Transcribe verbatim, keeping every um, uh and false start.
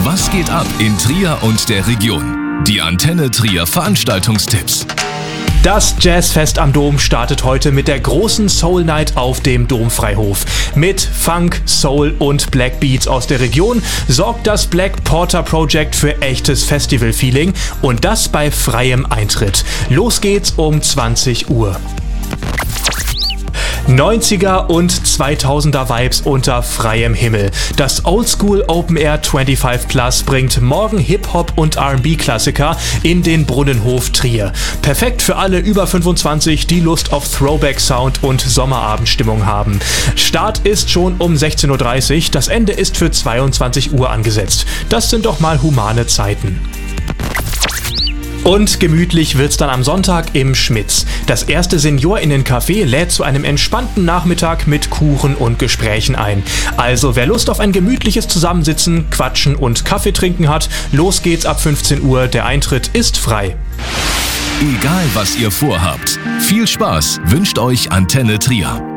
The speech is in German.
Was geht ab in Trier und der Region? Die Antenne Trier Veranstaltungstipps. Das Jazzfest am Dom startet heute mit der großen Soul Night auf dem Domfreihof. Mit Funk, Soul und Black Beats aus der Region sorgt das Black Porter Project für echtes Festival-Feeling und das bei freiem Eintritt. Los geht's um zwanzig Uhr. neunziger und zweitausender Vibes unter freiem Himmel. Das Oldschool Open Air fünfundzwanzig Plus bringt morgen Hip-Hop und R and B-Klassiker in den Brunnenhof Trier. Perfekt für alle über fünfundzwanzig, die Lust auf Throwback-Sound und Sommerabendstimmung haben. Start ist schon um sechzehn Uhr dreißig, das Ende ist für zweiundzwanzig Uhr angesetzt. Das sind doch mal humane Zeiten. Und gemütlich wird's dann am Sonntag im Schmitz. Das erste SeniorInnen-Café lädt zu einem entspannten Nachmittag mit Kuchen und Gesprächen ein. Also wer Lust auf ein gemütliches Zusammensitzen, Quatschen und Kaffee trinken hat, los geht's ab fünfzehn Uhr, der Eintritt ist frei. Egal was ihr vorhabt, viel Spaß wünscht euch Antenne Trier.